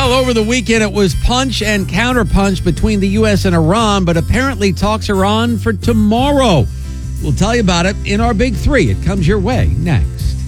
Well, over the weekend, it was punch and counterpunch between the U.S. and Iran, but apparently talks are on for tomorrow. We'll tell you about it in our Big Three. It comes your way next.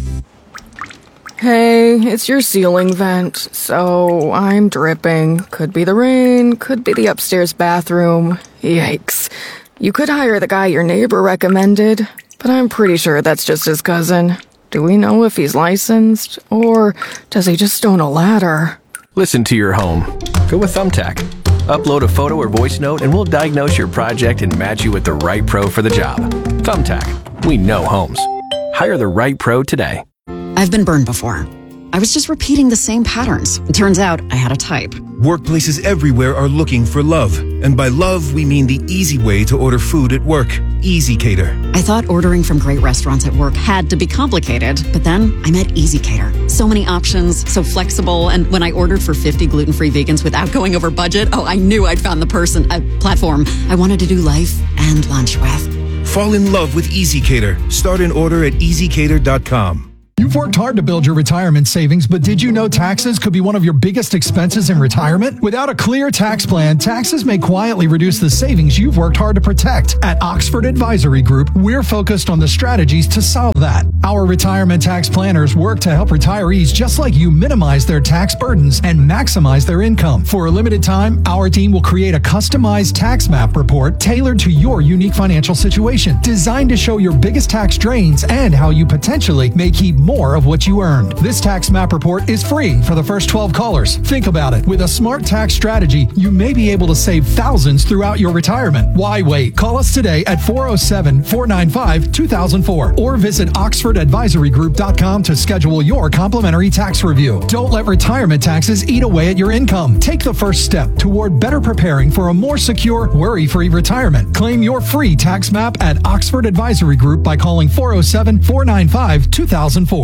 Hey, it's your ceiling vent, so I'm dripping. Could be the rain, could be the upstairs bathroom. Yikes. You could hire the guy your neighbor recommended, but I'm pretty sure that's just his cousin. Do we know if he's licensed, or does he just own a ladder? Listen to your home. Go with Thumbtack. Upload a photo or voice note and we'll diagnose your project and match you with the right pro for the job. Thumbtack. We know homes. Hire the right pro today. I've been burned before. I was just repeating the same patterns. It turns out I had a type. Workplaces everywhere are looking for love. And by love, we mean the easy way to order food at work. Easy Cater. I thought ordering from great restaurants at work had to be complicated, but then I met Easy Cater. So many options, so flexible, and when I ordered for 50 gluten-free vegans without going over budget, I knew I'd found the platform I wanted to do life and lunch with. Fall in love with Easy Cater. Start an order at easycater.com. You've worked hard to build your retirement savings, but did you know taxes could be one of your biggest expenses in retirement? Without a clear tax plan, taxes may quietly reduce the savings you've worked hard to protect. At Oxford Advisory Group, we're focused on the strategies to solve that. Our retirement tax planners work to help retirees just like you minimize their tax burdens and maximize their income. For a limited time, our team will create a customized tax map report tailored to your unique financial situation, designed to show your biggest tax drains and how you potentially may keep more of what you earned. This tax map report is free for the first 12 callers. Think about it. With a smart tax strategy, you may be able to save thousands throughout your retirement. Why wait? Call us today at 407-495-2004 or visit oxfordadvisorygroup.com to schedule your complimentary tax review. Don't let retirement taxes eat away at your income. Take the first step toward better preparing for a more secure, worry-free retirement. Claim your free tax map at Oxford Advisory Group by calling 407-495-2004.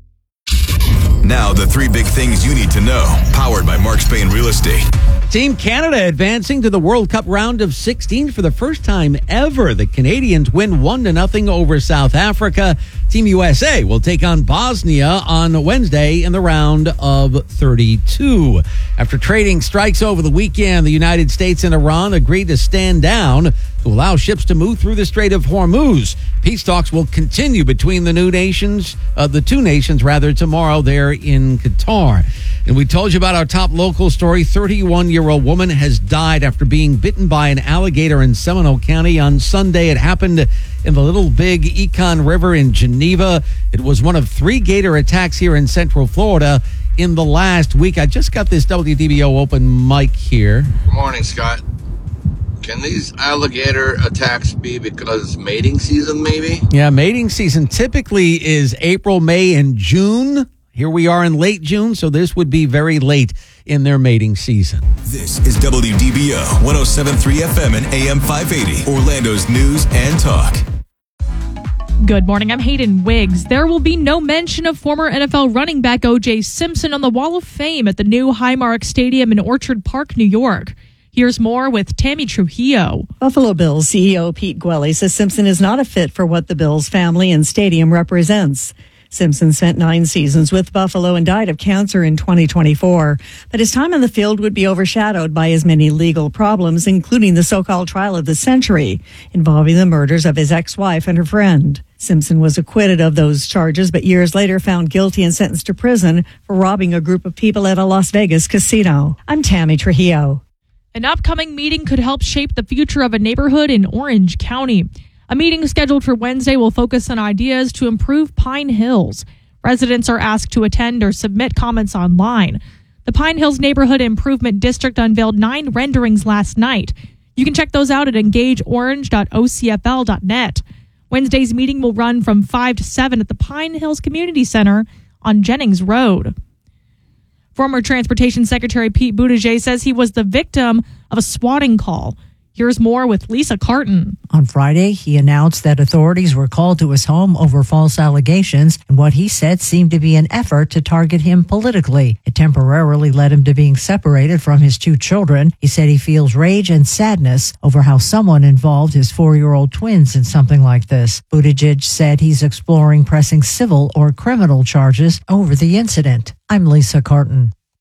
Now, the three big things you need to know, powered by Mark Spain Real Estate. Team Canada advancing to the World Cup round of 16 for the first time ever. The Canadians win 1-0 over South Africa. Team USA will take on Bosnia on Wednesday in the round of 32. After trading strikes over the weekend, the United States and Iran agreed to stand down to allow ships to move through the Strait of Hormuz. Peace talks will continue between the two nations tomorrow there in Qatar. And we told you about our top local story. 31-year-old woman has died after being bitten by an alligator in Seminole County on Sunday. It happened in the Little Big Econ River in Geneva. It was one of 3 gator attacks here in Central Florida in the last week. I just got this WDBO open mic here. Good morning, Scott. Can these alligator attacks be because mating season, maybe? Yeah, mating season typically is April, May, and June. Here we are in late June, so this would be very late in their mating season. This is WDBO 107.3 FM and AM 580, Orlando's news and talk. Good morning, I'm Hayden Wiggs. There will be no mention of former NFL running back O.J. Simpson on the Wall of Fame at the new Highmark Stadium in Orchard Park, New York. Here's more with Tammy Trujillo. Buffalo Bills CEO Pete Gwelly says Simpson is not a fit for what the Bills family and stadium represents. Simpson spent 9 seasons with Buffalo and died of cancer in 2024. But his time on the field would be overshadowed by his many legal problems, including the so-called trial of the century, involving the murders of his ex-wife and her friend. Simpson was acquitted of those charges, but years later found guilty and sentenced to prison for robbing a group of people at a Las Vegas casino. I'm Tammy Trujillo. An upcoming meeting could help shape the future of a neighborhood in Orange County. A meeting scheduled for Wednesday will focus on ideas to improve Pine Hills. Residents are asked to attend or submit comments online. The Pine Hills Neighborhood Improvement District unveiled 9 renderings last night. You can check those out at engageorange.ocfl.net. Wednesday's meeting will run from 5 to 7 at the Pine Hills Community Center on Jennings Road. Former Transportation Secretary Pete Buttigieg says he was the victim of a swatting call. Here's more with Lisa Carton. On Friday, he announced that authorities were called to his home over false allegations and what he said seemed to be an effort to target him politically. It temporarily led him to being separated from his 2 children. He said he feels rage and sadness over how someone involved his 4-year-old twins in something like this. Buttigieg said he's exploring pressing civil or criminal charges over the incident. I'm Lisa Carton.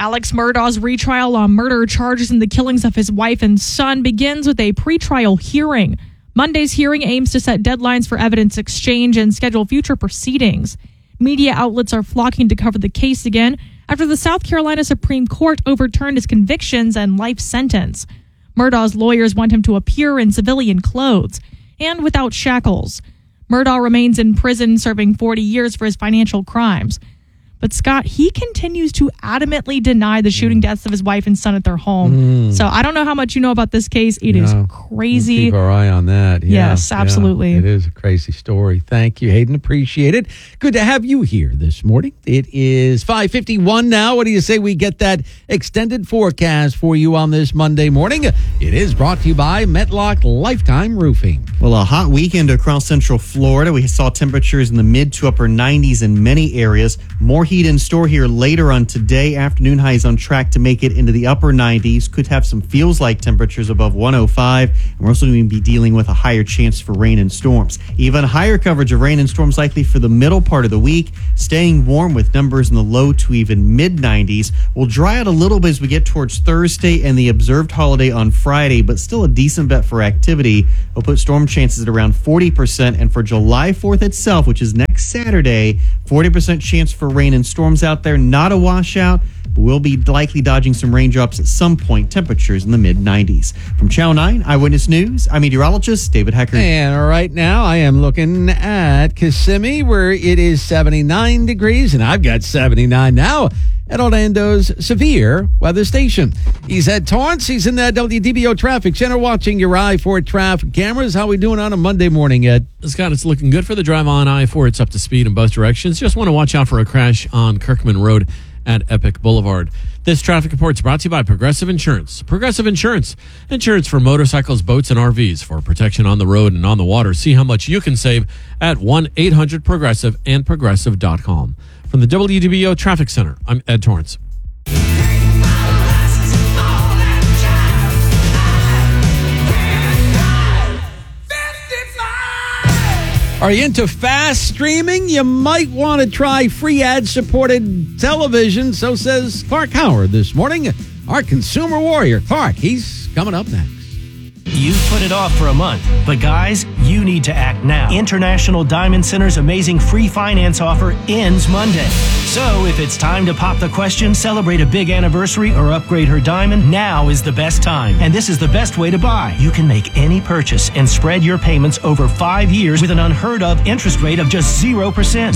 Alex Murdaugh's retrial on murder charges in the killings of his wife and son begins with a pretrial hearing. Monday's hearing aims to set deadlines for evidence exchange and schedule future proceedings. Media outlets are flocking to cover the case again after the South Carolina Supreme Court overturned his convictions and life sentence. Murdaugh's lawyers want him to appear in civilian clothes and without shackles. Murdaugh remains in prison serving 40 years for his financial crimes. But Scott, he continues to adamantly deny the shooting deaths of his wife and son at their home. So I don't know how much you know about this case. It is crazy. We'll keep our eye on that. Yes, absolutely. It is a crazy story. Thank you, Hayden. Appreciate it. Good to have you here this morning. It is 5:51 now. What do you say we get that extended forecast for you on this Monday morning? It is brought to you by Metlock Lifetime Roofing. Well, a hot weekend across Central Florida. We saw temperatures in the mid to upper 90s in many areas. More heat in store here later on today. Afternoon highs on track to make it into the upper 90s. Could have some feels-like temperatures above 105. And we're also going to be dealing with a higher chance for rain and storms. Even higher coverage of rain and storms likely for the middle part of the week. Staying warm with numbers in the low to even mid-90s. We'll dry out a little bit as we get towards Thursday and the observed holiday on Friday, but still a decent bet for activity. We'll put storm chances at around 40%. And for July 4th itself, which is next Saturday, 40% chance for rain and storms out there. Not a washout, but we'll be likely dodging some raindrops at some point. Temperatures in the mid-90s. From Channel 9 Eyewitness News, I'm meteorologist David Hecker. And right now I am looking at Kissimmee, where it is 79 degrees, and I've got 79 now at Orlando's Severe Weather Station. He's at Torrance. He's in the WDBO Traffic Center watching your I-4 traffic cameras. How we doing on a Monday morning, Ed? Scott, it's looking good for the drive on I-4. It's up to speed in both directions. Just want to watch out for a crash on Kirkman Road at Epic Boulevard. This traffic report is brought to you by Progressive Insurance. Progressive Insurance. Insurance for motorcycles, boats, and RVs. For protection on the road and on the water. See how much you can save at 1-800-PROGRESSIVE and Progressive.com. From the WDBO Traffic Center, I'm Ed Torrance. Are you into fast streaming? You might want to try free ad-supported television, so says Clark Howard this morning. Our consumer warrior. Clark, he's coming up next. You've put it off for a month, but guys, you need to act now. International Diamond Center's amazing free finance offer ends Monday. So if it's time to pop the question, celebrate a big anniversary, or upgrade her diamond, now is the best time. And this is the best way to buy. You can make any purchase and spread your payments over 5 years with an unheard of interest rate of just 0%.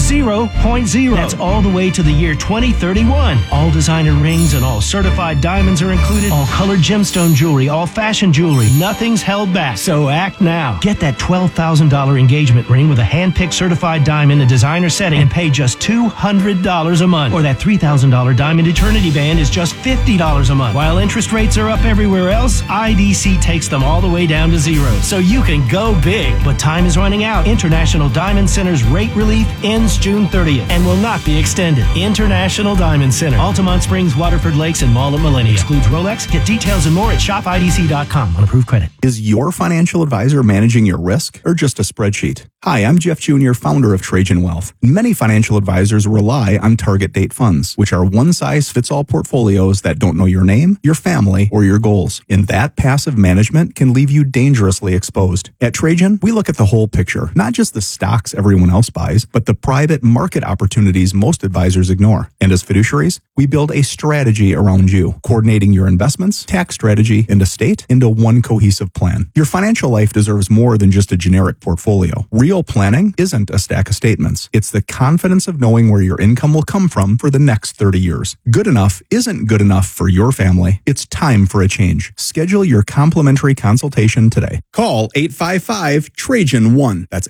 0.0. That's all the way to the year 2031. All designer rings and all certified diamonds are included. All colored gemstone jewelry, all fashion jewelry. Nothing's held back. So act now. Get that $12,000 engagement ring with a hand-picked certified diamond and designer setting and pay just $200 a month. Or that $3,000 diamond eternity band is just $50 a month. While interest rates are up everywhere else, IDC takes them all the way down to zero. So you can go big. But time is running out. International Diamond Center's rate relief ends June 30th and will not be extended. International Diamond Center. Altamont Springs, Waterford Lakes, and Mall at Millennium. Excludes Rolex. Get details and more at shopidc.com on approved credit. Is your financial advisor managing your risk or just a spreadsheet? Hi, I'm Jeff Jr., founder of Trajan Wealth. Many financial advisors rely on target date funds, which are one-size-fits-all portfolios that don't know your name, your family, or your goals. And that passive management can leave you dangerously exposed. At Trajan, we look at the whole picture, not just the stocks everyone else buys, but the private market opportunities most advisors ignore. And as fiduciaries, we build a strategy around you, coordinating your investments, tax strategy, and estate into one cohesive plan. Your financial life deserves more than just a generic portfolio. Real planning isn't a stack of statements. It's the confidence of knowing where your income will come from for the next 30 years. Good enough isn't good enough for your family. It's time for a change. Schedule your complimentary consultation today. Call 855-TRAJAN-1. That's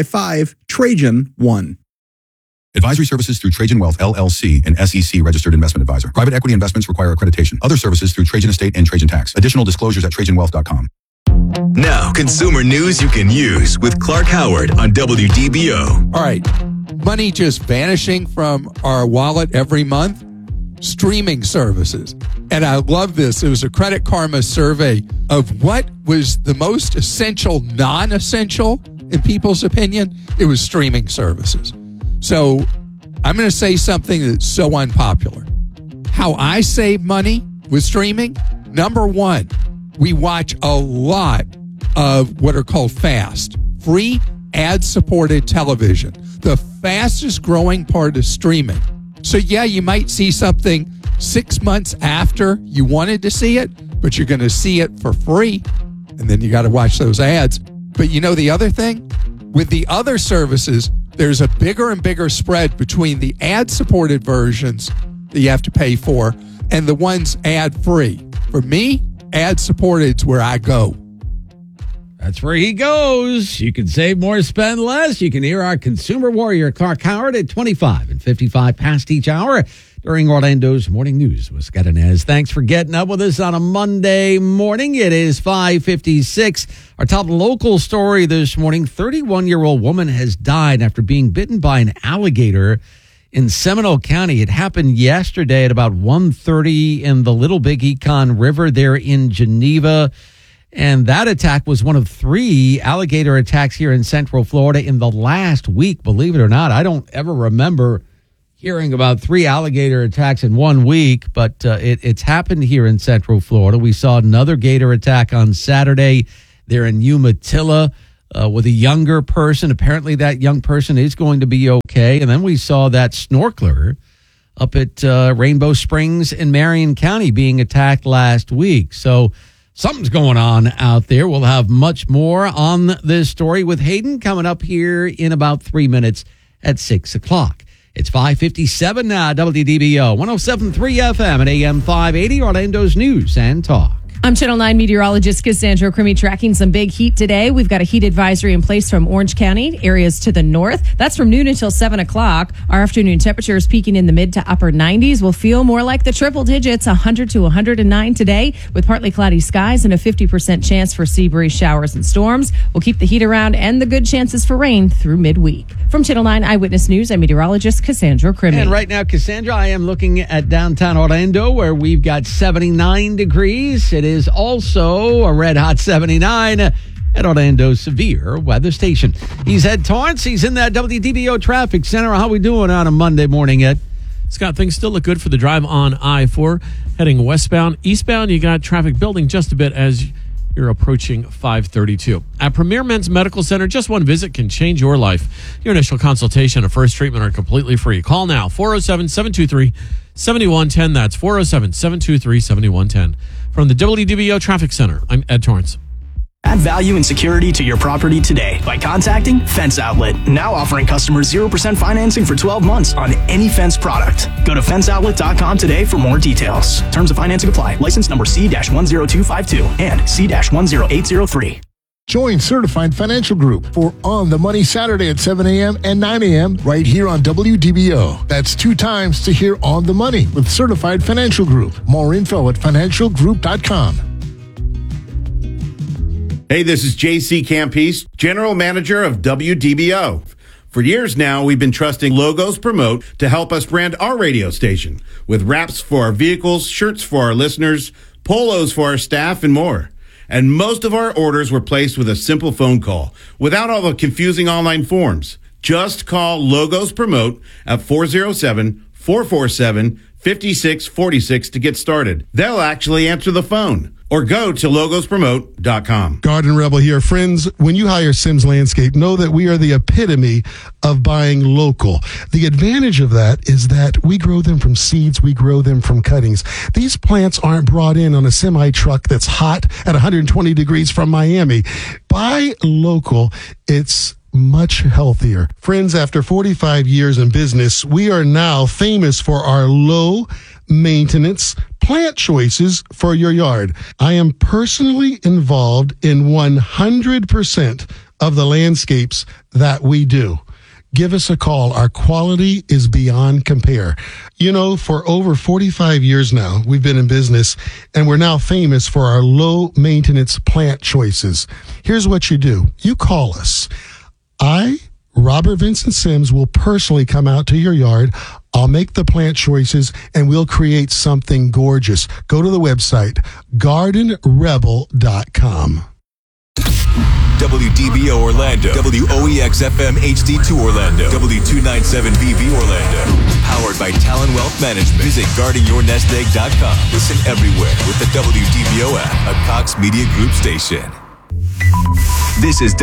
855-TRAJAN-1. Advisory services through Trajan Wealth, LLC, an SEC registered investment advisor. Private equity investments require accreditation. Other services through Trajan Estate and Trajan Tax. Additional disclosures at TrajanWealth.com. Now, consumer news you can use with Clark Howard on WDBO. All right. Money just vanishing from our wallet every month. Streaming services. And I love this. It was a Credit Karma survey of what was the most essential, non-essential, in people's opinion. It was streaming services. So I'm going to say something that's so unpopular. how I save money with streaming. Number one, we watch a lot of what are called FAST, free ad-supported television, the fastest growing part of streaming. So yeah, you might see something 6 months after you wanted to see it, but you're going to see it for free, and then you got to watch those ads. But you know the other thing? With the other services, there's a bigger and bigger spread between the ad-supported versions that you have to pay for and the ones ad-free. For me, ad-supported is where I go. That's where he goes. You can save more, spend less. You can hear our consumer warrior, Clark Howard, at 25 and 55 past each hour during Orlando's Morning News with Scott Inez. Thanks for getting up with us on a Monday morning. It is 5:56. Our top local story this morning, 31-year-old woman has died after being bitten by an alligator in Seminole County. It happened yesterday at about 1:30 in the Little Big Econ River there in Geneva. And that attack was one of 3 alligator attacks here in Central Florida in the last week. Believe it or not, I don't ever remember hearing about 3 alligator attacks in 1 week, but it's happened here in Central Florida. We saw another gator attack on Saturday there in Umatilla with a younger person. Apparently that young person is going to be okay. And then we saw that snorkeler up at Rainbow Springs in Marion County being attacked last week. So something's going on out there. We'll have much more on this story with Hayden coming up here in about 3 minutes at 6 o'clock. It's 5:57 now, WDBO, 107.3 FM and AM 580, Orlando's News and Talk. I'm Channel 9 meteorologist Cassandra Crimi, tracking some big heat today. We've got a heat advisory in place from Orange County, areas to the north. That's from noon until 7 o'clock. Our afternoon temperatures peaking in the mid to upper 90s. We'll feel more like the triple digits, 100 to 109 today, with partly cloudy skies and a 50% chance for sea breeze showers and storms. We'll keep the heat around and the good chances for rain through midweek. From Channel 9 Eyewitness News, I'm meteorologist Cassandra Crimi. And right now, Cassandra, I am looking at downtown Orlando where we've got 79 degrees. It is also a red hot 79 at Orlando's severe weather station. He's Ed Torrance. He's in that WDBO traffic center. How we doing on a Monday morning, Ed? Scott, things still look good for the drive on I-4 heading westbound. Eastbound, you got traffic building just a bit as you're approaching 532. At Premier Men's Medical Center, just one visit can change your life. Your initial consultation and first treatment are completely free. Call now, 407-723-7110. That's 407-723-7110. From the WDBO Traffic Center, I'm Ed Torrance. Add value and security to your property today by contacting Fence Outlet, now offering customers 0% financing for 12 months on any fence product. Go to fenceoutlet.com today for more details. Terms of financing apply. License number C-10252 and C-10803. Join Certified Financial Group for On the Money Saturday at 7 a.m. and 9 a.m. right here on WDBO. That's 2 times to hear On the Money with Certified Financial Group. More info at financialgroup.com. Hey, this is JC Campese, General Manager of WDBO. For years now, we've been trusting Logos Promote to help us brand our radio station with wraps for our vehicles, shirts for our listeners, polos for our staff, and more. And most of our orders were placed with a simple phone call without all the confusing online forms. Just call Logos Promote at 407-447-5646 to get started. They'll actually answer the phone. Or go to logospromote.com. Garden Rebel here. Friends, when you hire Sims Landscape, know that we are the epitome of buying local. The advantage of that is that we grow them from seeds, we grow them from cuttings. These plants aren't brought in on a semi-truck that's hot at 120 degrees from Miami. Buy local. It's much healthier. Friends, after 45 years in business, we are now famous for our low maintenance plant choices for your yard. I am personally involved in 100% of the landscapes that we do. Give us a call. Our quality is beyond compare. You know, for over 45 years now, we've been in business, and we're now famous for our low maintenance plant choices. Here's what you do. You call us. Robert Vincent Sims, will personally come out to your yard. I'll make the plant choices and we'll create something gorgeous. Go to the website, gardenrebel.com. WDBO Orlando, WOEX FM HD2 Orlando, W297BV Orlando. Powered by Talon Wealth Management. Visit guardingyournestegg.com. Listen everywhere with the WDBO app, a Cox Media Group station. This is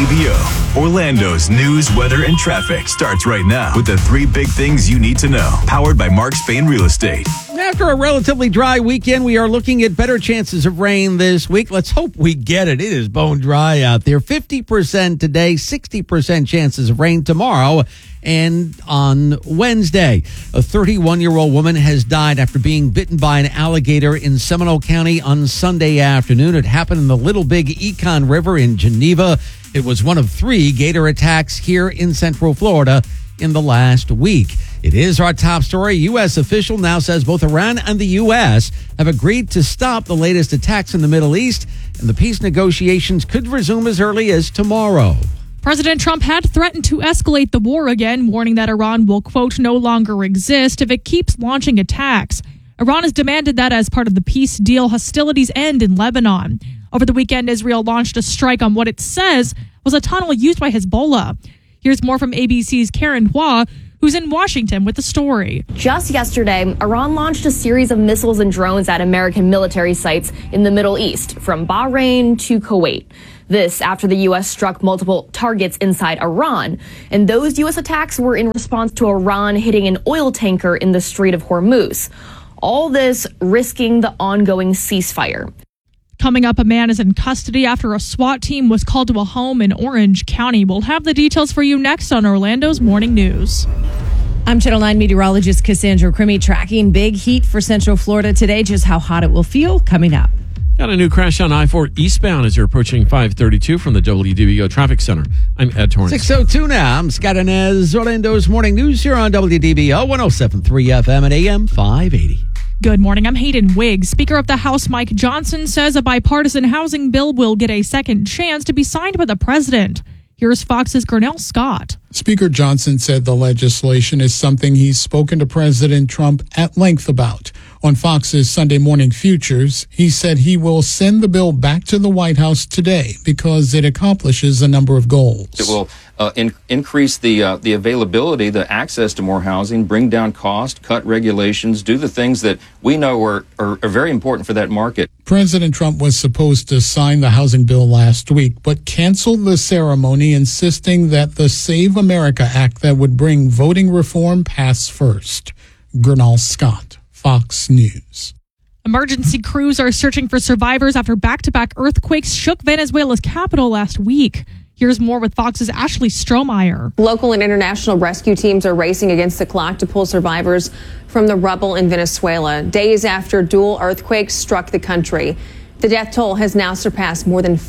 WDBO. Orlando's news, weather, and traffic starts right now with the 3 big things you need to know. Powered by Mark Spain Real Estate. After a relatively dry weekend, we are looking at better chances of rain this week. Let's hope we get it. It is bone dry out there. 50% today, 60% chances of rain tomorrow and on Wednesday. A 31-year-old woman has died after being bitten by an alligator in Seminole County on Sunday afternoon. It happened in the Little Big Econ River in Geneva. It was one of 3 gator attacks here in Central Florida in the last week. It is our top story. U.S. official now says both Iran and the U.S. have agreed to stop the latest attacks in the Middle East, and the peace negotiations could resume as early as tomorrow. President Trump had threatened to escalate the war again, warning that Iran will, quote, no longer exist if it keeps launching attacks. Iran has demanded that as part of the peace deal, hostilities end in Lebanon. Over the weekend, Israel launched a strike on what it says was a tunnel used by Hezbollah. Here's more from ABC's Karen Hua, who's in Washington with the story. Just yesterday, Iran launched a series of missiles and drones at American military sites in the Middle East, from Bahrain to Kuwait. This after the U.S. struck multiple targets inside Iran. And those U.S. attacks were in response to Iran hitting an oil tanker in the Strait of Hormuz. All this risking the ongoing ceasefire. Coming up, a man is in custody after a SWAT team was called to a home in Orange County. We'll have the details for you next on Orlando's Morning News. I'm Channel 9 meteorologist Cassandra Crimmy, tracking big heat for Central Florida today. Just how hot it will feel coming up. Got a new crash on I-4 eastbound as you're approaching 532 from the WDBO Traffic Center. I'm Ed Torrance. 6:02 now. I'm Scott Inez. Orlando's Morning News here on WDBO 107.3 FM and AM 580. Good morning. I'm Hayden Wiggs. Speaker of the House Mike Johnson says a bipartisan housing bill will get a second chance to be signed by the president. Here's Fox's Gurnell Scott. Speaker Johnson said the legislation is something he's spoken to President Trump at length about. On Fox's Sunday Morning Futures, he said he will send the bill back to the White House today because it accomplishes a number of goals. It will increase the availability, the access to more housing, bring down cost, cut regulations, do the things that we know are very important for that market. President Trump was supposed to sign the housing bill last week, but canceled the ceremony, insisting that the Save America Act that would bring voting reform pass first. Gurnell Scott, Fox News. Emergency crews are searching for survivors after back-to-back earthquakes shook Venezuela's capital last week. Here's more with Fox's Ashley Strohmeyer. Local and international rescue teams are racing against the clock to pull survivors from the rubble in Venezuela, days after dual earthquakes struck the country. The death toll has now surpassed more than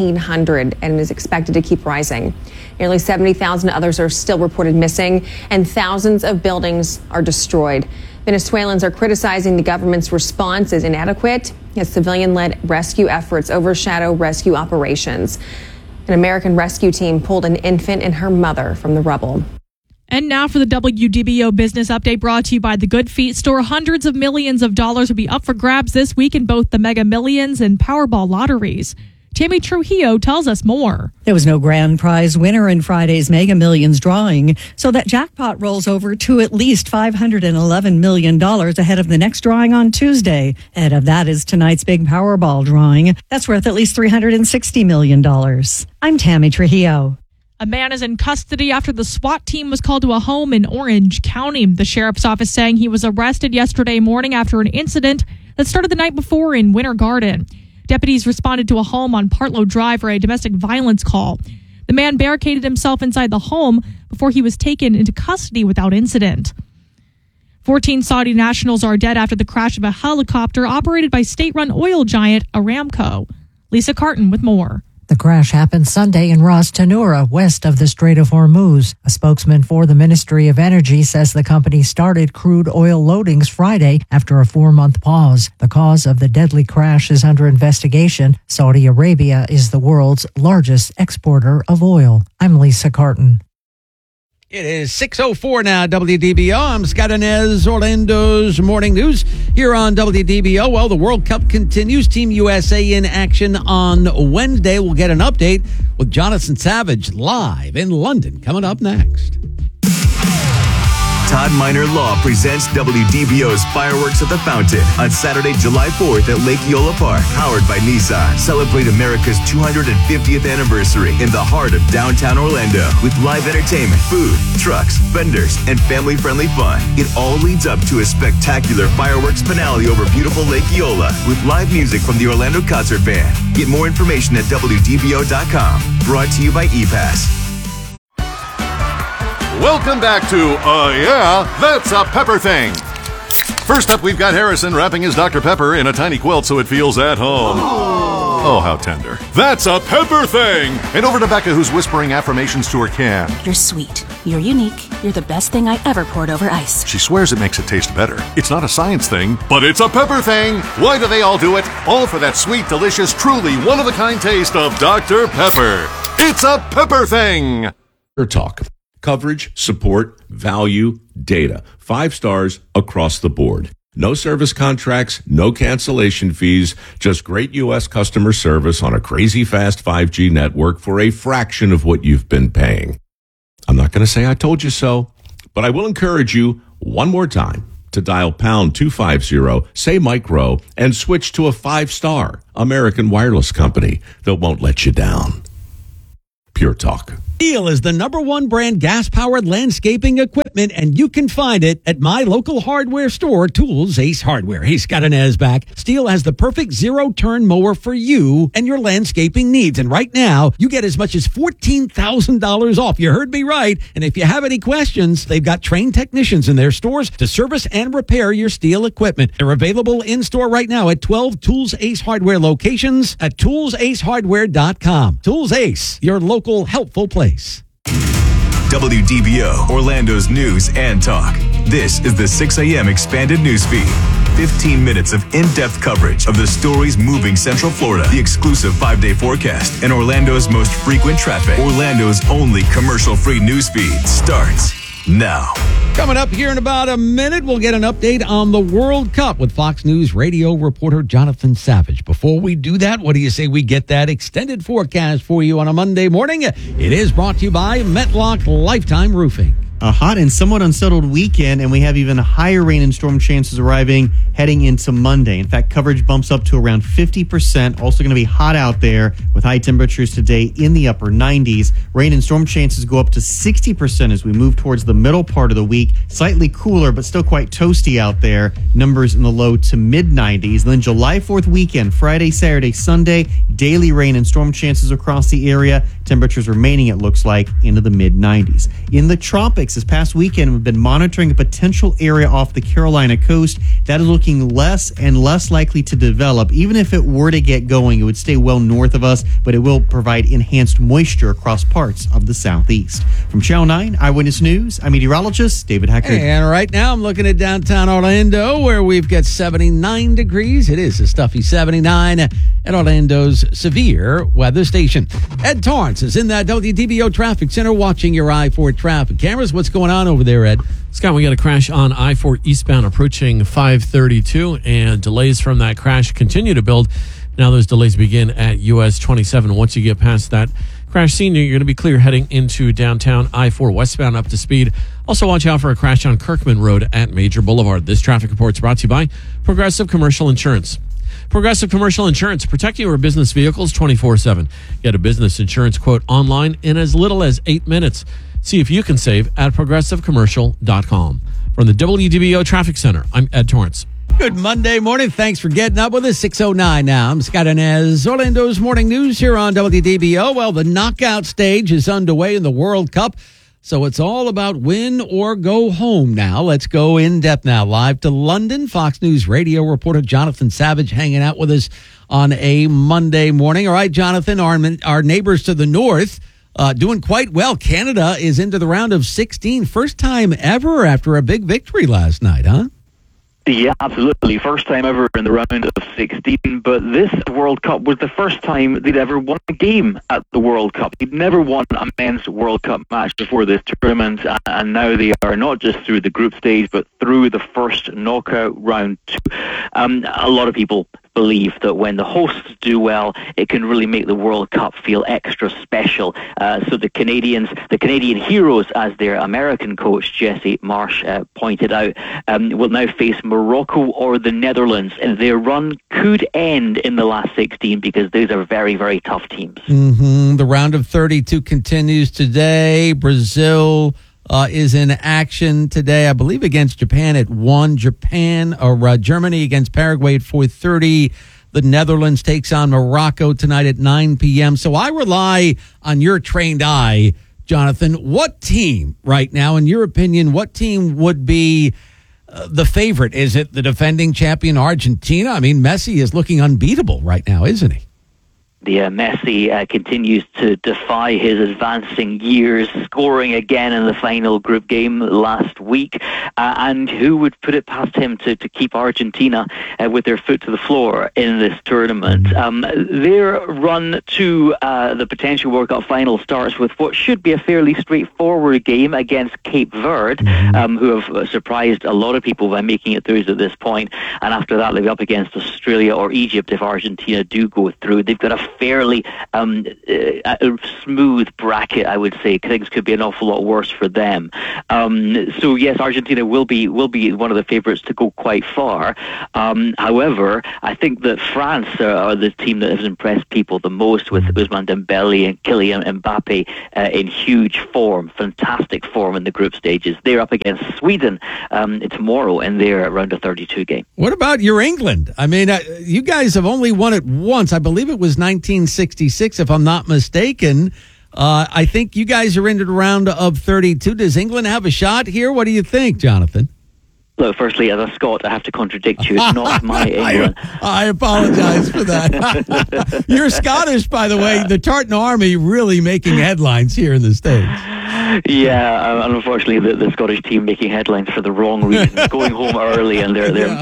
1,400 and is expected to keep rising. Nearly 70,000 others are still reported missing, and thousands of buildings are destroyed. Venezuelans are criticizing the government's response as inadequate as civilian-led rescue efforts overshadow rescue operations. An American rescue team pulled an infant and her mother from the rubble. And now for the WDBO Business Update, brought to you by the Good Feet store. Hundreds of millions of dollars will be up for grabs this week in both the Mega Millions and Powerball lotteries. Tammy Trujillo tells us more. There was no grand prize winner in Friday's Mega Millions drawing, so that jackpot rolls over to at least $511 million ahead of the next drawing on Tuesday. Ahead of that is tonight's big Powerball drawing. That's worth at least $360 million. I'm Tammy Trujillo. A man is in custody after the SWAT team was called to a home in Orange County. The sheriff's office saying he was arrested yesterday morning after an incident that started the night before in Winter Garden. Deputies responded to a home on Partlow Drive for a domestic violence call. The man barricaded himself inside the home before he was taken into custody without incident. 14 Saudi nationals are dead after the crash of a helicopter operated by state-run oil giant Aramco. Lisa Carton with more. The crash happened Sunday in Ras Tanura, west of the Strait of Hormuz. A spokesman for the Ministry of Energy says the company started crude oil loadings Friday after a 4-month pause. The cause of the deadly crash is under investigation. Saudi Arabia is the world's largest exporter of oil. I'm Lisa Carton. It is 6:04 now, WDBO. I'm Scott Inez, Orlando's Morning News here on WDBO. Well, the World Cup continues. Team USA in action on Wednesday. We'll get an update with Jonathan Savage live in London coming up next. Todd Minor Law presents WDBO's Fireworks at the Fountain on Saturday, July 4th at Lake Eola Park, powered by Nissan. Celebrate America's 250th anniversary in the heart of downtown Orlando with live entertainment, food, trucks, vendors, and family-friendly fun. It all leads up to a spectacular fireworks finale over beautiful Lake Eola with live music from the Orlando Concert Band. Get more information at WDBO.com. Brought to you by ePass. Welcome back to Yeah, That's a Pepper Thing. First up, we've got Harrison wrapping his Dr. Pepper in a tiny quilt so it feels at home. Oh, how tender. That's a Pepper Thing! And over to Becca, who's whispering affirmations to her can. You're sweet. You're unique. You're the best thing I ever poured over ice. She swears it makes it taste better. It's not a science thing, but it's a Pepper Thing! Why do they all do it? All for that sweet, delicious, truly one-of-a-kind taste of Dr. Pepper. It's a Pepper Thing! Talk. Coverage, support, value, data. 5 stars across the board. No service contracts, no cancellation fees, just great U.S. customer service on a crazy fast 5G network for a fraction of what you've been paying. I'm not going to say I told you so, but I will encourage you one more time to dial pound 250, say micro, and switch to a 5-star American wireless company that won't let you down. Pure Talk. Stihl is the #1 brand gas-powered landscaping equipment, and you can find it at my local hardware store, Tools Ace Hardware. Hey, Scott Inez back. Stihl has the perfect zero-turn mower for you and your landscaping needs. And right now, you get as much as $14,000 off. You heard me right. And if you have any questions, they've got trained technicians in their stores to service and repair your Stihl equipment. They're available in-store right now at 12 Tools Ace Hardware locations at toolsacehardware.com. Tools Ace, your local helpful place. WDBO, Orlando's news and talk. This is the 6 a.m. expanded news feed. 15 minutes of in-depth coverage of the stories moving Central Florida, the exclusive 5-day forecast, and Orlando's most frequent traffic. Orlando's only commercial-free news feed starts now. Coming up here in about a minute, we'll get an update on the World Cup with Fox News radio reporter Jonathan Savage. Before we do that, what do you say we get that extended forecast for you on a Monday morning? It is brought to you by Metlock Lifetime Roofing. A hot and somewhat unsettled weekend, and we have even higher rain and storm chances arriving heading into Monday. In fact, coverage bumps up to around 50%. Also going to be hot out there with high temperatures today in the upper 90s. Rain and storm chances go up to 60% as we move towards the middle part of the week. Slightly cooler, but still quite toasty out there. Numbers in the low to mid 90s. And then July 4th weekend, Friday, Saturday, Sunday, daily rain and storm chances across the area. Temperatures remaining, it looks like, into the mid 90s. In the tropics, this past weekend, we've been monitoring a potential area off the Carolina coast that is looking less and less likely to develop. Even if it were to get going, it would stay well north of us, but it will provide enhanced moisture across parts of the southeast. From Channel 9 Eyewitness News, I'm meteorologist David Hackard. And right now, I'm looking at downtown Orlando, where we've got 79 degrees. It is a stuffy 79 at Orlando's severe weather station. Ed Torrance is in that WDBO traffic center watching your I-4 traffic cameras. What's going on over there, Ed? Scott, we got a crash on I-4 eastbound approaching 532, and delays from that crash continue to build. Now those delays begin at US 27. Once you get past that crash scene, you're going to be clear heading into downtown I-4 westbound up to speed. Also watch out for a crash on Kirkman Road at Major Boulevard. This traffic report is brought to you by Progressive Commercial Insurance. Progressive Commercial Insurance, protecting your business vehicles 24/7. Get a business insurance quote online in as little as 8 minutes. See if you can save at progressivecommercial.com. From the WDBO Traffic Center, I'm Ed Torrance. Good Monday morning. Thanks for getting up with us. 6:09 now. I'm Scott Inez. Orlando's Morning News here on WDBO. Well, the knockout stage is underway in the World Cup, so it's all about win or go home now. Let's go in depth now. Live to London, Fox News radio reporter Jonathan Savage hanging out with us on a Monday morning. All right, Jonathan, our neighbors to the north doing quite well. Canada is into the round of 16. First time ever after a big victory last night, huh? Yeah, absolutely. First time ever in the round of 16, but this World Cup was the first time they'd ever won a game at the World Cup. They'd never won a men's World Cup match before this tournament, and now they are not just through the group stage, but through the first knockout round 2. A lot of people believe that when the hosts do well, it can really make the World Cup feel extra special. So the Canadian heroes, as their American coach Jesse Marsh pointed out, will now face Morocco or the Netherlands, and their run could end in the last 16 because those are very, very tough teams. The round of 32 continues today. Brazil is in action today, I believe, against Japan at 1. Germany against Paraguay at 4:30. The Netherlands takes on Morocco tonight at 9 p.m. So I rely on your trained eye, Jonathan. What team right now, in your opinion, what team would be the favorite? Is it the defending champion Argentina? I mean, Messi is looking unbeatable right now, isn't he? Messi continues to defy his advancing years, scoring again in the final group game last week. And who would put it past him to keep Argentina with their foot to the floor in this tournament? Their run to the potential World Cup final starts with what should be a fairly straightforward game against Cape Verde, who have surprised a lot of people by making it through to this point. And after that, they'll be up against Australia or Egypt if Argentina do go through. They've got a fairly smooth bracket, I would say. Things could be an awful lot worse for them. So yes, Argentina will be one of the favourites to go quite far. However, I think that France are the team that has impressed people the most, with Ousmane Dembele and Kylian Mbappe in huge form, fantastic form in the group stages. They're up against Sweden tomorrow in their round of 32 game. What about your England? I mean, you guys have only won it once. I believe it was 1966, if I'm not mistaken. I think you guys are into the round of 32. Does England have a shot here? What do you think, Jonathan? Look, firstly, as a Scot, I have to contradict you. It's not my England. I apologize for that. You're Scottish, by the way. The Tartan Army really making headlines here in the States. Yeah, unfortunately, the Scottish team making headlines for the wrong reasons, going home early, and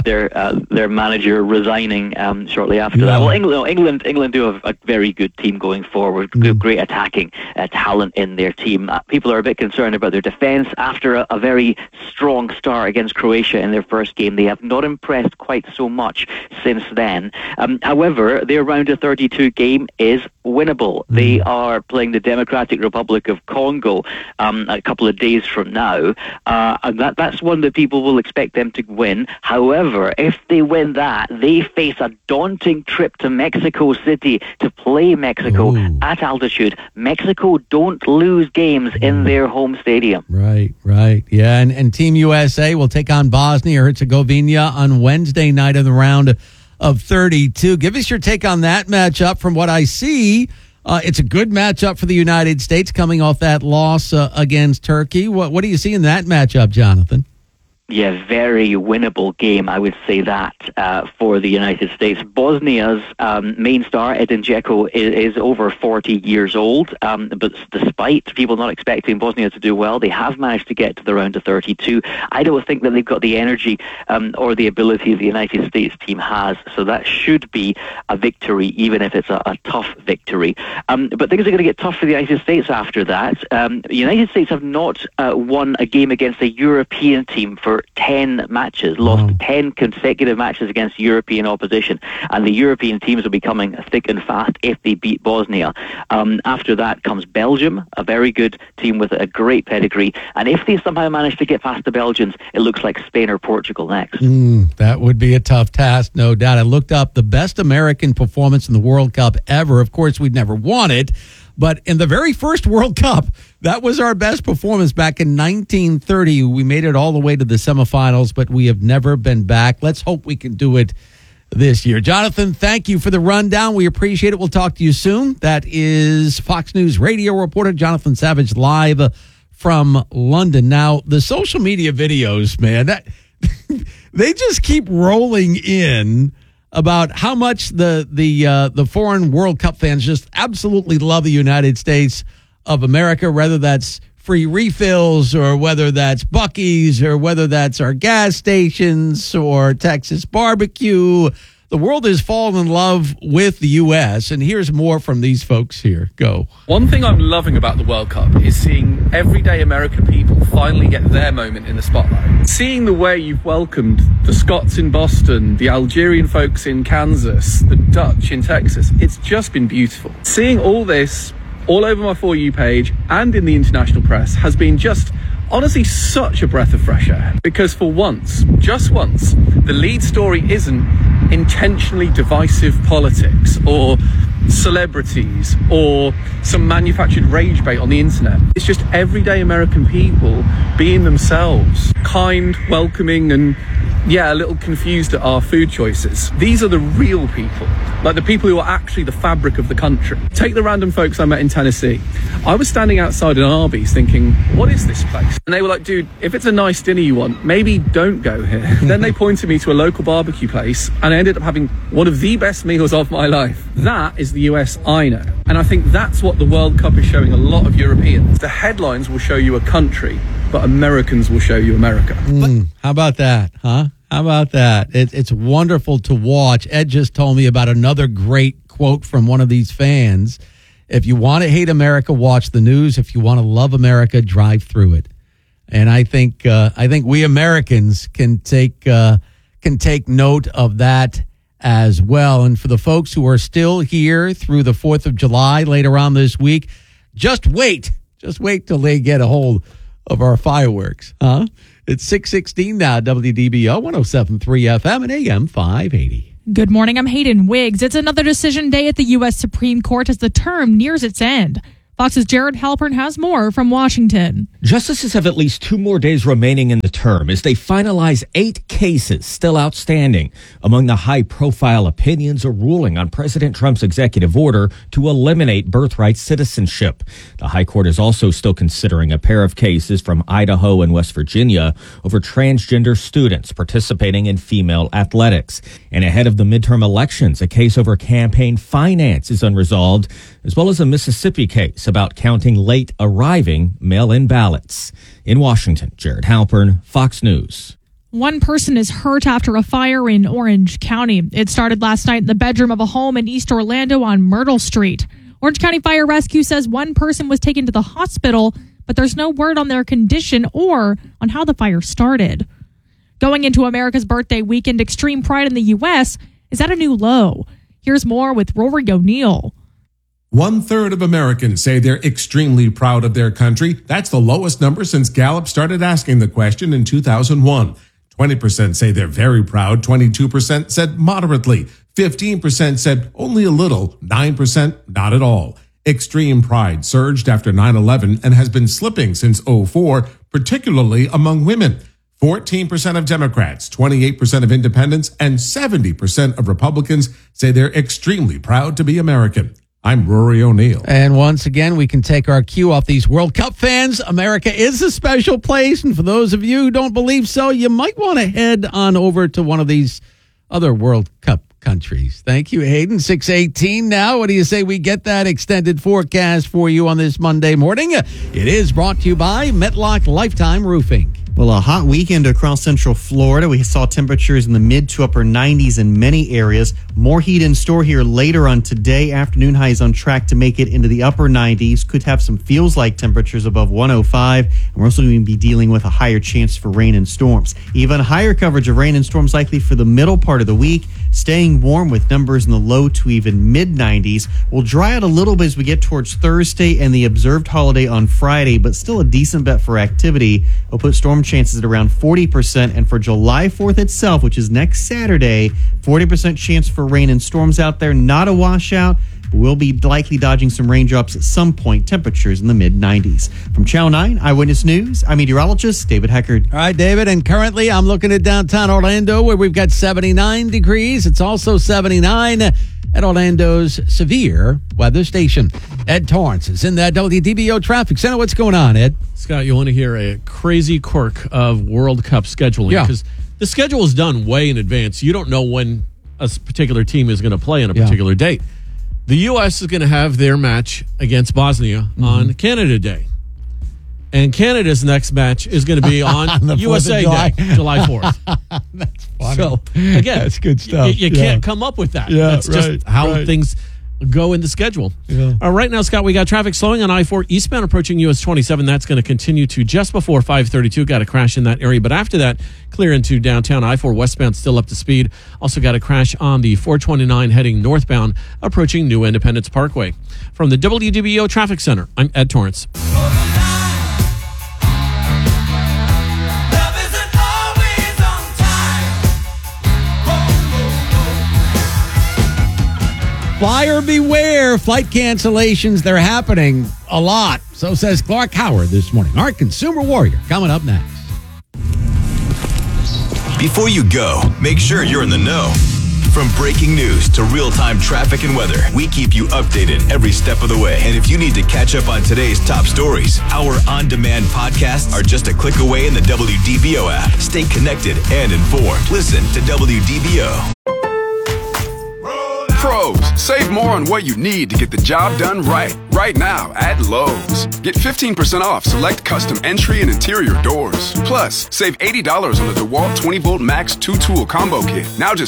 their manager resigning shortly after that. Well, England do have a very good team going forward, great attacking talent in their team. People are a bit concerned about their defence after a very strong start against Croatia in their first game. They have not impressed quite so much since then. However, their round of 32 game is winnable. They are playing the Democratic Republic of Congo a couple of days from now, and that's one that people will expect them to win. However, if they win that, they face a daunting trip to Mexico City to play Mexico at altitude. Mexico don't lose games in their home stadium. Right. Yeah, and Team USA will take on Bosnia-Herzegovina on Wednesday night in the round of 32. Give us your take on that matchup. From what I see, it's a good matchup for the United States coming off that loss against Turkey. What do you see in that matchup, Jonathan? Yeah, very winnable game, I would say that, for the United States. Bosnia's main star, Edin Dzeko, is over 40 years old, but despite people not expecting Bosnia to do well, they have managed to get to the round of 32. I don't think that they've got the energy or the ability the United States team has, so that should be a victory, even if it's a tough victory. But things are going to get tough for the United States after that. The United States have not won a game against a European team for 10 matches, lost 10 consecutive matches against European opposition, and the European teams will be coming thick and fast if they beat Bosnia. After that comes Belgium, a very good team with a great pedigree, and if they somehow manage to get past the Belgians, it looks like Spain or Portugal next. That would be a tough task, no doubt. I looked up the best American performance in the World Cup ever. Of course, we'd never won it, but in the very first World Cup, that was our best performance back in 1930. We made it all the way to the semifinals, but we have never been back. Let's hope we can do it this year. Jonathan, thank you for the rundown. We appreciate it. We'll talk to you soon. That is Fox News radio reporter Jonathan Savage live from London. Now, the social media videos, man, they just keep rolling in about how much the foreign World Cup fans just absolutely love the United States of America, whether that's free refills, or whether that's Buc-ee's, or whether that's our gas stations or Texas barbecue. The world has fallen in love with the U.S., and here's more from these folks here. Go. One thing I'm loving about the World Cup is seeing everyday American people finally get their moment in the spotlight. Seeing the way you've welcomed the Scots in Boston, the Algerian folks in Kansas, the Dutch in Texas, it's just been beautiful. Seeing all this all over my For You page and in the international press has been just honestly such a breath of fresh air, because for once, just once, the lead story isn't intentionally divisive politics or celebrities or some manufactured rage bait on the internet. It's just everyday American people being themselves, kind, welcoming, and a little confused at our food choices. These are the real people, like the people who are actually the fabric of the country. Take the random folks I met in Tennessee. I was standing outside an Arby's thinking, what is this place? And they were like, dude, if it's a nice dinner you want, maybe don't go here. Then they pointed me to a local barbecue place, and I ended up having one of the best meals of my life. That is the US I know. And I think that's what the World Cup is showing a lot of Europeans. The headlines will show you a country, but Americans will show you America. How about that, huh? How about that? It's wonderful to watch. Ed just told me about another great quote from one of these fans. If you want to hate America, watch the news. If you want to love America, drive through it. And I think we Americans can take note of that as well. And for the folks who are still here through the 4th of July later on this week, just wait till they get a hold of our fireworks, huh? It's 6:16 now, WDBO 107.3 FM and AM 580. Good morning, I'm Hayden Wiggs. It's another decision day at the U.S. Supreme Court as the term nears its end. Fox's Jared Halpern has more from Washington. Justices have at least 2 more days remaining in the term as they finalize 8 cases still outstanding. Among the high-profile opinions, a ruling on President Trump's executive order to eliminate birthright citizenship. The High Court is also still considering a pair of cases from Idaho and West Virginia over transgender students participating in female athletics. And ahead of the midterm elections, a case over campaign finance is unresolved, as well as a Mississippi case about counting late arriving mail-in ballots. In Washington, Jared Halpern, Fox News. One person is hurt after a fire in Orange County. It started last night in the bedroom of a home in East Orlando on Myrtle Street. Orange County Fire Rescue says one person was taken to the hospital, but there's no word on their condition or on how the fire started. Going into America's birthday weekend, extreme pride in the U.S. is at a new low. Here's more with Rory O'Neill. 1/3 of Americans say they're extremely proud of their country. That's the lowest number since Gallup started asking the question in 2001. 20% say they're very proud. 22% said moderately. 15% said only a little. 9% not at all. Extreme pride surged after 9/11 and has been slipping since 2004, particularly among women. 14% of Democrats, 28% of independents, and 70% of Republicans say they're extremely proud to be American. I'm Rory O'Neill. And once again, we can take our cue off these World Cup fans. America is a special place. And for those of you who don't believe so, you might want to head on over to one of these other World Cup countries. Thank you, Hayden. 6:18 now. What do you say we get that extended forecast for you on this Monday morning? It is brought to you by Metlock Lifetime Roofing. Well, a hot weekend across Central Florida. We saw temperatures in the mid to upper 90s in many areas. More heat in store here later on today. Afternoon highs on track to make it into the upper 90s. Could have some feels-like temperatures above 105. And we're also going to be dealing with a higher chance for rain and storms. Even higher coverage of rain and storms likely for the middle part of the week. Staying warm with numbers in the low to even mid-90s. We'll dry out a little bit as we get towards Thursday and the observed holiday on Friday, but still a decent bet for activity. We'll put storm chances at around 40%, and for July 4th itself, which is next Saturday, 40% chance for rain and storms out there. Not a washout. We'll be likely dodging some raindrops at some point. Temperatures in the mid-90s. From Channel 9 Eyewitness News, I'm meteorologist David Heckard. All right, David, and currently I'm looking at downtown Orlando where we've got 79 degrees. It's also 79 at Orlando's severe weather station. Ed Torrance is in that WDBO traffic center. What's going on, Ed? Scott, you want to hear a crazy quirk of World Cup scheduling? Yeah. Because the schedule is done way in advance. You don't know when a particular team is going to play on a particular date. The U.S. is going to have their match against Bosnia on Canada Day. And Canada's next match is going to be on the 4th of USA July. Day, July 4th. That's funny. So, again, that's good stuff. You can't come up with that. Yeah, That's just how things go in the schedule. Yeah. Right now, Scott, we got traffic slowing on I-4 eastbound approaching US 27. That's going to continue to just before 532. Got a crash in that area. But after that, clear into downtown. I-4 westbound still up to speed. Also got a crash on the 429 heading northbound approaching New Independence Parkway. From the WDBO Traffic Center, I'm Ed Torrance. Buyer beware. Flight cancellations, they're happening a lot. So says Clark Howard this morning. Our consumer warrior coming up next. Before you go, make sure you're in the know. From breaking news to real-time traffic and weather, we keep you updated every step of the way. And if you need to catch up on today's top stories, our on-demand podcasts are just a click away in the WDBO app. Stay connected and informed. Listen to WDBO. Pros, save more on what you need to get the job done right now at Lowe's. Get 15% off select custom entry and interior doors. Plus, save $80 on the DeWalt 20-volt Max 2-tool combo kit, now just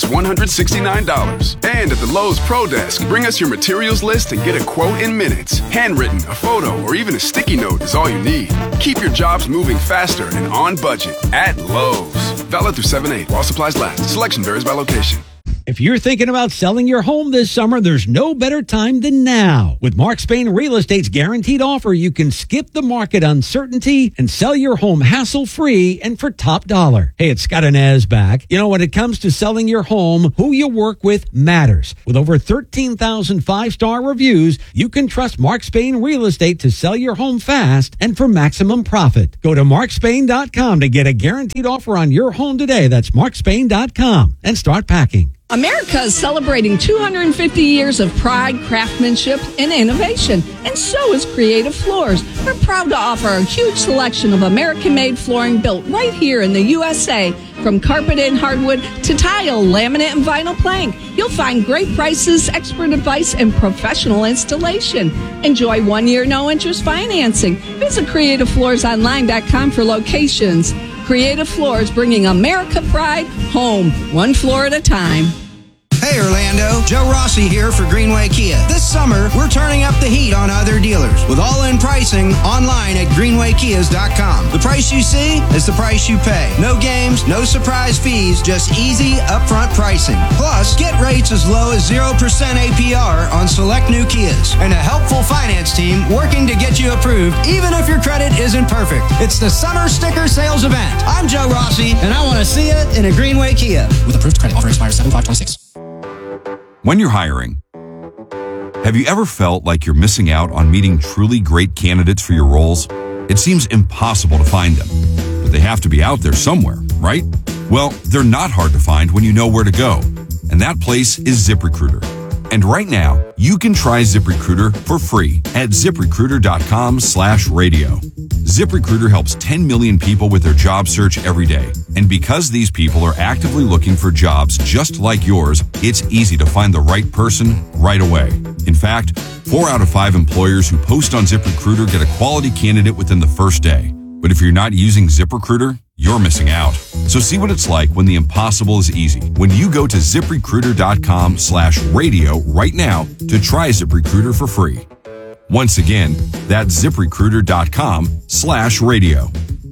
$169. And at the Lowe's Pro Desk, bring us your materials list and get a quote in minutes. Handwritten, a photo, or even a sticky note is all you need. Keep your jobs moving faster and on budget at Lowe's. Valid through 7/8 while supplies last. Selection varies by location. If you're thinking about selling your home this summer, there's no better time than now. With Mark Spain Real Estate's guaranteed offer, you can skip the market uncertainty and sell your home hassle-free and for top dollar. Hey, it's Scott and Ez back. You know, when it comes to selling your home, who you work with matters. With over 13,000 five-star reviews, you can trust Mark Spain Real Estate to sell your home fast and for maximum profit. Go to markspain.com to get a guaranteed offer on your home today. That's markspain.com and start packing. America is celebrating 250 years of pride, craftsmanship, and innovation, and so is Creative Floors. We're proud to offer a huge selection of American-made flooring built right here in the USA, from carpet and hardwood to tile, laminate, and vinyl plank. You'll find great prices, expert advice, and professional installation. Enjoy 1-year no-interest financing. Visit CreativeFloorsOnline.com for locations. Creative Floors, bringing America pride home, one floor at a time. Hey Orlando, Joe Rossi here for Greenway Kia. This summer, we're turning up the heat on other dealers with all-in pricing online at greenwaykias.com. The price you see is the price you pay. No games, no surprise fees, just easy upfront pricing. Plus, get rates as low as 0% APR on select new Kias and a helpful finance team working to get you approved even if your credit isn't perfect. It's the Summer Sticker Sales Event. I'm Joe Rossi, and I want to see it in a Greenway Kia. With approved credit, offer expires 7/5/26. When you're hiring, have you ever felt like you're missing out on meeting truly great candidates for your roles? It seems impossible to find them, but they have to be out there somewhere, right? Well, they're not hard to find when you know where to go, and that place is ZipRecruiter. And right now, you can try ZipRecruiter for free at ZipRecruiter.com/radio. ZipRecruiter helps 10 million people with their job search every day. And because these people are actively looking for jobs just like yours, it's easy to find the right person right away. In fact, 4 out of 5 employers who post on ZipRecruiter get a quality candidate within the first day. But if you're not using ZipRecruiter, you're missing out. So see what it's like when the impossible is easy. When you go to ZipRecruiter.com/radio right now to try ZipRecruiter for free. Once again, that's ZipRecruiter.com/radio.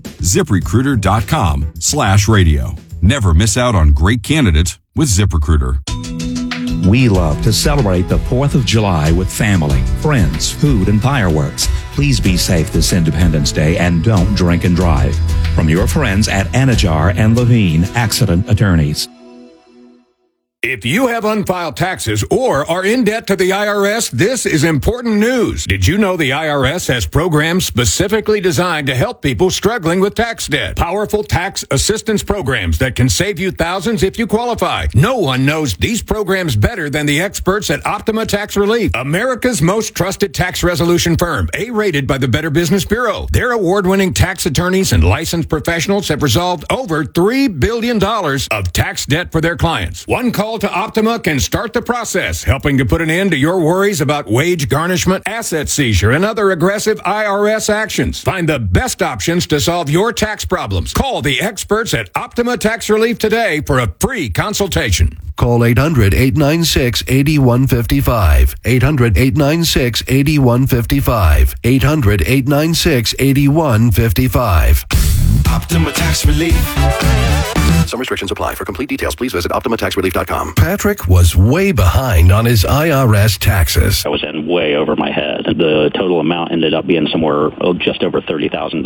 ZipRecruiter.com/radio. Never miss out on great candidates with ZipRecruiter. We love to celebrate the 4th of July with family, friends, food, and fireworks. Please be safe this Independence Day and don't drink and drive. From your friends at Anajar and Levine Accident Attorneys. If you have unfiled taxes or are in debt to the IRS, this is important news. Did you know the IRS has programs specifically designed to help people struggling with tax debt? Powerful tax assistance programs that can save you thousands if you qualify. No one knows these programs better than the experts at Optima Tax Relief, America's most trusted tax resolution firm, A-rated by the Better Business Bureau. Their award-winning tax attorneys and licensed professionals have resolved over $3 billion of tax debt for their clients. One call call to Optima can start the process, helping to put an end to your worries about wage garnishment, asset seizure, and other aggressive IRS actions. Find the best options to solve your tax problems. Call the experts at Optima Tax Relief today for a free consultation. Call 800-896-8155. 800-896-8155. 800-896-8155. Optima Tax Relief. Some restrictions apply. For complete details, please visit OptimaTaxRelief.com. Patrick was way behind on his IRS taxes. I was in way over my head. The total amount ended up being somewhere just over $30,000.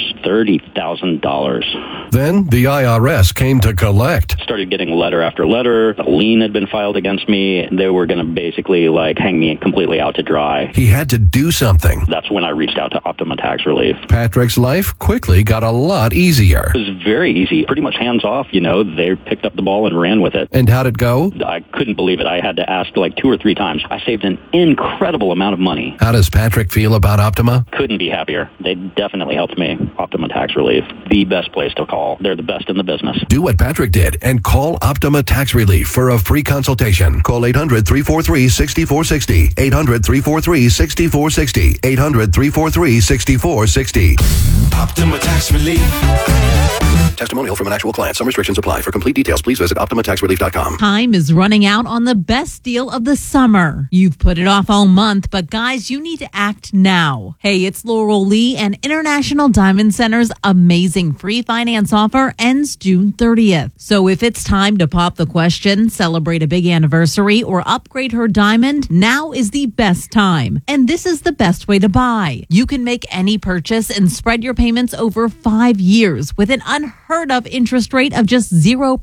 $30,000. Then the IRS came to collect. Started getting letter after letter. A lien had been filed against me. They were going to basically hang me completely out to dry. He had to do something. That's when I reached out to Optima Tax Relief. Patrick's life quickly got a lot easier. It was very easy, pretty much hands off. They picked up the ball and ran with it. And how'd it go? I couldn't believe it. I had to ask 2 or 3 times. I saved an incredible amount of money. How does Patrick feel about Optima? Couldn't be happier. They definitely helped me. Optima Tax Relief, the best place to call. They're the best in the business. Do what Patrick did and call Optima Tax Relief for a free consultation. Call 800-343-6460. 800-343-6460. 800-343-6460. Optima Tax Relief. Testimonial from an actual client. Some restrictions apply. For complete details, please visit OptimaTaxRelief.com. Time is running out on the best deal of the summer. You've put it off all month, but guys, you need to act now. Hey, it's Laurel Lee, and International Diamond Center's amazing free finance offer ends June 30th. So if it's time to pop the question, celebrate a big anniversary, or upgrade her diamond, now is the best time. And this is the best way to buy. You can make any purchase and spread your payments over 5 years with an unheard of interest rate of just 0%.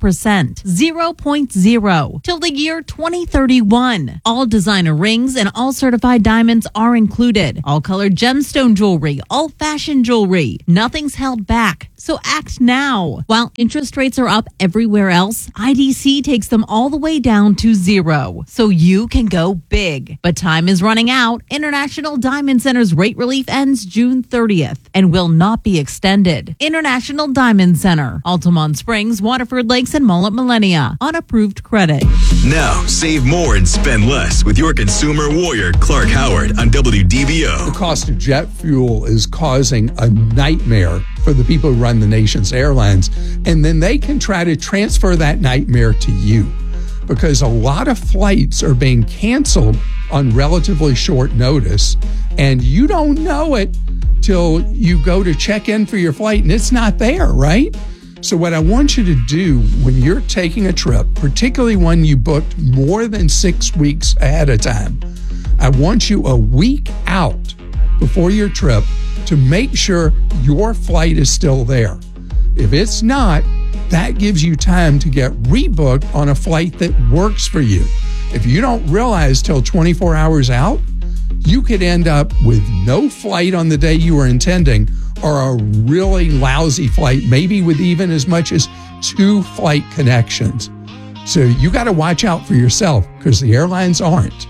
0.0 till the year 2031. All designer rings and all certified diamonds are included. All colored gemstone jewelry, all fashion jewelry. Nothing's held back. So act now. While interest rates are up everywhere else, IDC takes them all the way down to 0. So you can go big. But time is running out. International Diamond Center's rate relief ends June 30th and will not be extended. International Diamond Center, Altamont Springs, Waterford Lakes, and Mullet Millennia on approved credit. Now, save more and spend less with your consumer warrior, Clark Howard, on WDBO. The cost of jet fuel is causing a nightmare for the people who run the nation's airlines. And then they can try to transfer that nightmare to you, because a lot of flights are being canceled on relatively short notice, and you don't know it till you go to check in for your flight and it's not there, right? So what I want you to do when you're taking a trip, particularly one you booked more than 6 weeks ahead of time, I want you a week out before your trip to make sure your flight is still there. If it's not, that gives you time to get rebooked on a flight that works for you. If you don't realize till 24 hours out, you could end up with no flight on the day you were intending, or a really lousy flight, maybe with even as much as 2 flight connections. So you got to watch out for yourself, because the airlines aren't.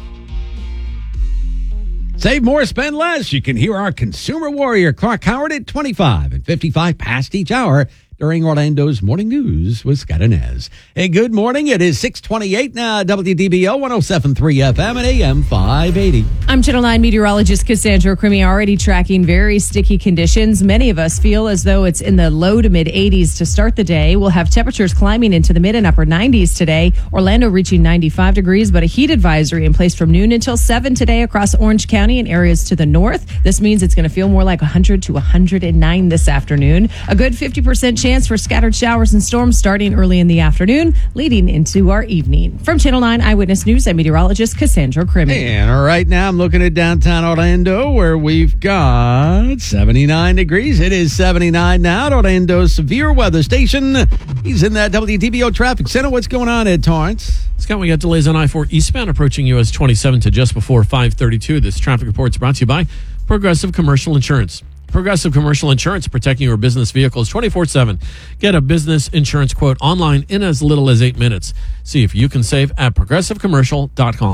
Save more, spend less. You can hear our consumer warrior, Clark Howard, at 25 and 55 past each hour during Orlando's Morning News with Scott Inez. Hey, good morning. It is 6:28 now, WDBO 107.3 FM and AM 580. I'm Channel 9 meteorologist Cassandra Crimi, already tracking very sticky conditions. Many of us feel as though it's in the low to mid 80s to start the day. We'll have temperatures climbing into the mid and upper 90s today. Orlando reaching 95 degrees, but a heat advisory in place from noon until 7 today across Orange County and areas to the north. This means it's going to feel more like 100 to 109 this afternoon. A good 50% chance for scattered showers and storms starting early in the afternoon, leading into our evening. From Channel 9 Eyewitness News, I'm meteorologist Cassandra Crimi. And right now I'm looking at downtown Orlando, where we've got 79 degrees. It is 79 now at Orlando's severe weather station. He's in that WDBO traffic center. What's going on, Ed Torrance? Scott, we got delays on I-4 eastbound approaching US 27 to just before 532. This traffic report is brought to you by Progressive Commercial Insurance. Progressive Commercial Insurance, protecting your business vehicles 24/7. Get a business insurance quote online in as little as 8 minutes. See if you can save at progressivecommercial.com.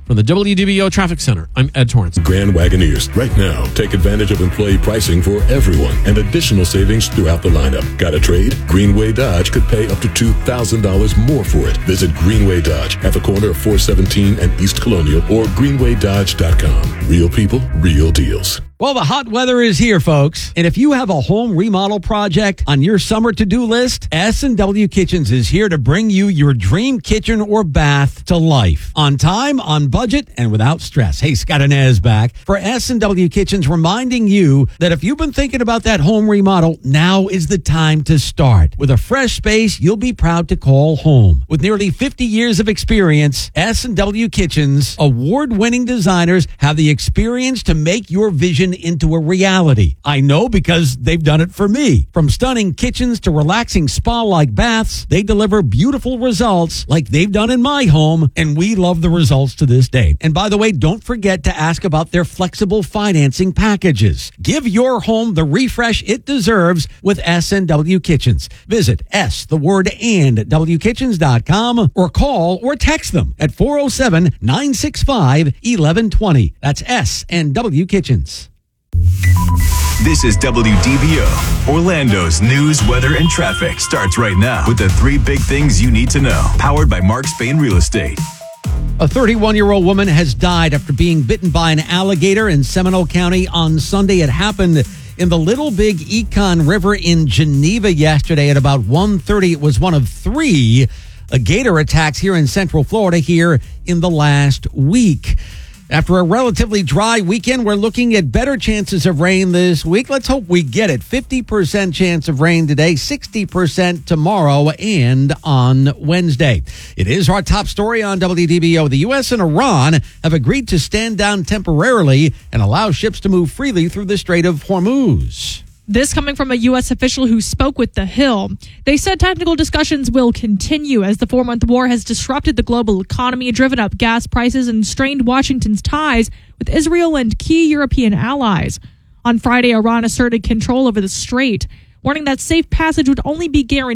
From the WDBO Traffic Center, I'm Ed Torrance. Grand Wagoneers. Right now, take advantage of employee pricing for everyone and additional savings throughout the lineup. Got a trade? Greenway Dodge could pay up to $2,000 more for it. Visit Greenway Dodge at the corner of 417 and East Colonial or greenwaydodge.com. Real people, real deals. Well, the hot weather is here, folks. And if you have a home remodel project on your summer to-do list, S&W Kitchens is here to bring you your dream kitchen or bath to life. On time, on budget, and without stress. Hey, Scott Inez back for S&W Kitchens, reminding you that if you've been thinking about that home remodel, now is the time to start. With a fresh space you'll be proud to call home. With nearly 50 years of experience, S&W Kitchens, award-winning designers have the experience to make your vision into a reality. I know because they've done it for me. From stunning kitchens to relaxing spa-like baths, they deliver beautiful results like they've done in my home, and we love the results to this day. And by the way, don't forget to ask about their flexible financing packages. Give your home the refresh it deserves with S&W Kitchens. Visit WKitchens.com or call or text them at 407-965-1120. That's S&W Kitchens. This is WDBO. Orlando's news, weather, and traffic starts right now with the 3 big things you need to know. Powered by Mark Spain Real Estate. A 31-year-old woman has died after being bitten by an alligator in Seminole County on Sunday. It happened in the Little Big Econ River in Geneva yesterday at about 1:30. It was one of 3 gator attacks here in Central Florida here in the last week. After a relatively dry weekend, we're looking at better chances of rain this week. Let's hope we get it. 50% chance of rain today, 60% tomorrow and on Wednesday. It is our top story on WDBO. The U.S. and Iran have agreed to stand down temporarily and allow ships to move freely through the Strait of Hormuz. This coming from a U.S. official who spoke with The Hill. They said technical discussions will continue as the 4-month war has disrupted the global economy, driven up gas prices, and strained Washington's ties with Israel and key European allies. On Friday, Iran asserted control over the strait, warning that safe passage would only be guaranteed